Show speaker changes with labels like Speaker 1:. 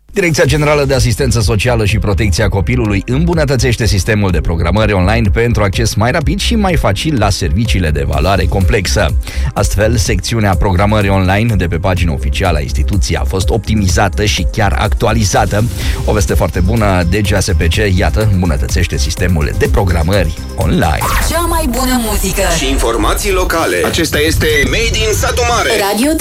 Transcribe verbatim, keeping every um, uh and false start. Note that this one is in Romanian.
Speaker 1: Direcția Generală de Asistență Socială și Protecția Copilului îmbunătățește sistemul de programări online pentru acces mai rapid și mai facil la serviciile de valoare complexă. Astfel, secțiunea programării online de pe pagina oficială a instituției a fost optimizată și chiar actualizată. O veste foarte bună de G A S P C, iată, îmbunătățește sistemul de programări online.
Speaker 2: Cea mai bună muzică
Speaker 3: și informații locale. Acesta este Made in Satu Mare.
Speaker 2: Radio